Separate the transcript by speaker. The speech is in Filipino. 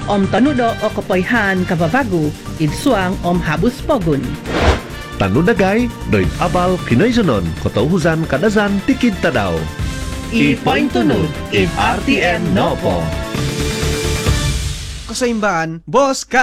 Speaker 1: om tanudo o kapoyhan kababago, idsuang om habus pogun.
Speaker 2: Tanudagay, doy abal kinaisanon, katauhusan kadazan tikid tadaw.
Speaker 1: I-point tunod, if RTM no po.
Speaker 3: Kasaimbaan, Boss Ka!